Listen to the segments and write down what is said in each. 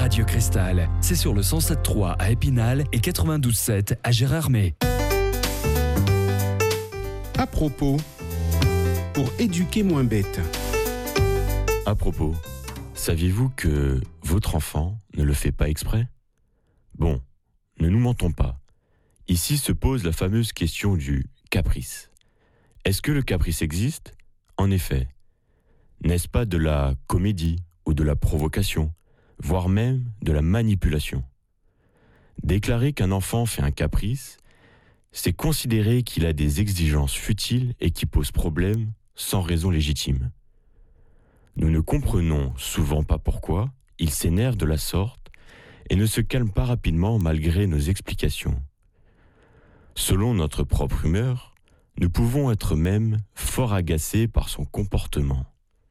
Radio Cristal. C'est sur le 107.3 à Épinal et 92.7 à Gérardmer. À propos, pour éduquer moins bête. À propos, saviez-vous que votre enfant ne le fait pas exprès ? Bon, ne nous mentons pas. Ici se pose la fameuse question du caprice. Est-ce que le caprice existe ? En effet. N'est-ce pas de la comédie ou de la provocation, voire même de la manipulation ? Déclarer qu'un enfant fait un caprice, c'est considérer qu'il a des exigences futiles et qui posent problème sans raison légitime. Nous ne comprenons souvent pas pourquoi il s'énerve de la sorte et ne se calme pas rapidement malgré nos explications. Selon notre propre humeur, nous pouvons être même fort agacés par son comportement.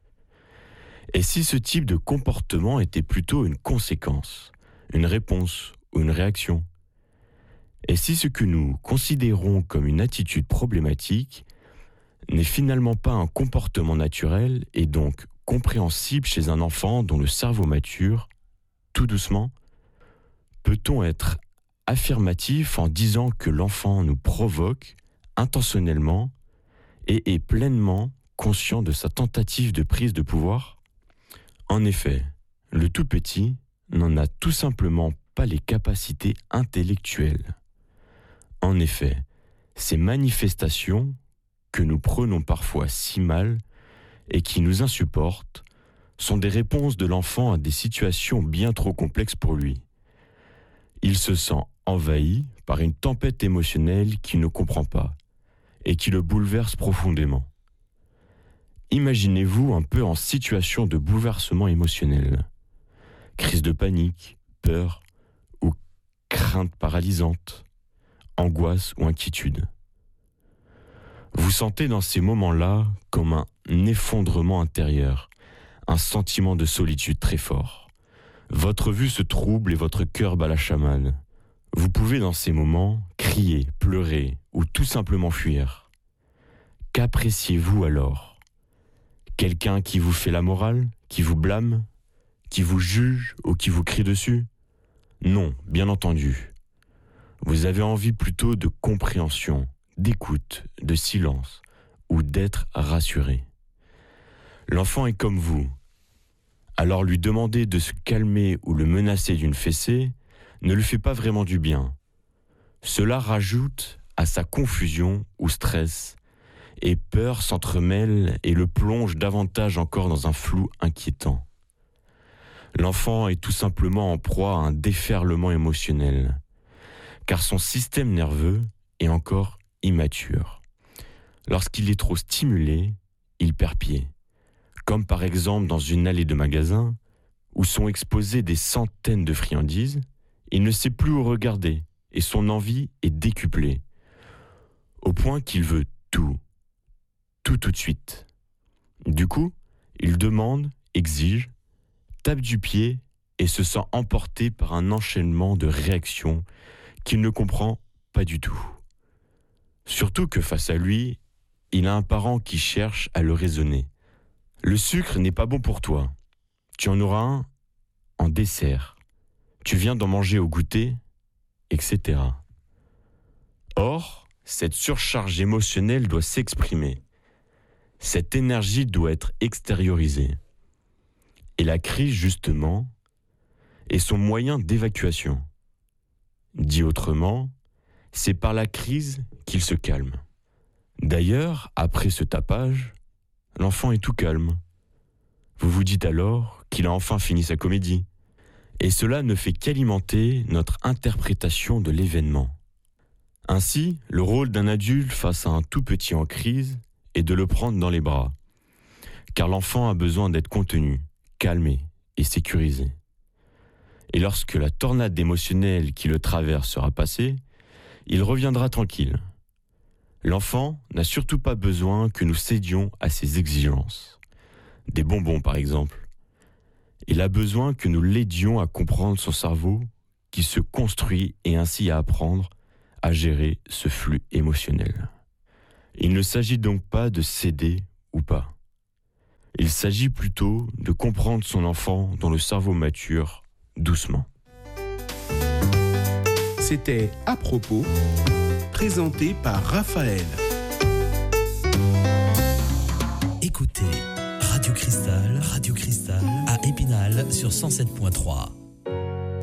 Et si ce type de comportement était plutôt une conséquence, une réponse ou une réaction ? Et si ce que nous considérons comme une attitude problématique n'est finalement pas un comportement naturel et donc compréhensible chez un enfant dont le cerveau mature, tout doucement, peut-on être affirmatif en disant que l'enfant nous provoque intentionnellement et est pleinement conscient de sa tentative de prise de pouvoir ? En effet, le tout petit n'en a tout simplement pas les capacités intellectuelles. En effet, ces manifestations que nous prenons parfois si mal et qui nous insupportent sont des réponses de l'enfant à des situations bien trop complexes pour lui. Il se sent envahi par une tempête émotionnelle qu'il ne comprend pas et qui le bouleverse profondément. Imaginez-vous un peu en situation de bouleversement émotionnel. Crise de panique, peur ou crainte paralysante, angoisse ou inquiétude. Vous sentez dans ces moments-là comme un effondrement intérieur, un sentiment de solitude très fort. Votre vue se trouble et votre cœur bat la chamade. Vous pouvez dans ces moments crier, pleurer ou tout simplement fuir. Qu'appréciez-vous alors ? Quelqu'un qui vous fait la morale, qui vous blâme, qui vous juge ou qui vous crie dessus ? Non, bien entendu. Vous avez envie plutôt de compréhension, d'écoute, de silence ou d'être rassuré. L'enfant est comme vous. Alors lui demander de se calmer ou le menacer d'une fessée ne lui fait pas vraiment du bien. Cela rajoute à sa confusion ou stress et peur s'entremêle et le plonge davantage encore dans un flou inquiétant. L'enfant est tout simplement en proie à un déferlement émotionnel, car son système nerveux est encore immature. Lorsqu'il est trop stimulé, il perd pied, comme par exemple dans une allée de magasins où sont exposées des centaines de friandises, il ne sait plus où regarder et son envie est décuplée, au point qu'il veut tout de suite. Du coup, il demande, exige, tape du pied et se sent emporté par un enchaînement de réactions qu'il ne comprend pas du tout. Surtout que face à lui, il a un parent qui cherche à le raisonner. Le sucre n'est pas bon pour toi. Tu en auras un en dessert. Tu viens d'en manger au goûter, etc. Or, cette surcharge émotionnelle doit s'exprimer. Cette énergie doit être extériorisée. Et la crise, justement, est son moyen d'évacuation. Dit autrement, c'est par la crise qu'il se calme. D'ailleurs, après ce tapage, l'enfant est tout calme. Vous vous dites alors qu'il a enfin fini sa comédie. Et cela ne fait qu'alimenter notre interprétation de l'événement. Ainsi, le rôle d'un adulte face à un tout petit en crise est de le prendre dans les bras. Car l'enfant a besoin d'être contenu, calmé et sécurisé. Et lorsque la tornade émotionnelle qui le traverse sera passée, il reviendra tranquille. L'enfant n'a surtout pas besoin que nous cédions à ses exigences. Des bonbons par exemple. Il a besoin que nous l'aidions à comprendre son cerveau qui se construit et ainsi à apprendre à gérer ce flux émotionnel. Il ne s'agit donc pas de céder ou pas. Il s'agit plutôt de comprendre son enfant dont le cerveau mature doucement. C'était À propos, présenté par Raphaël. Écoutez Radio Cristal à Épinal sur 107.3.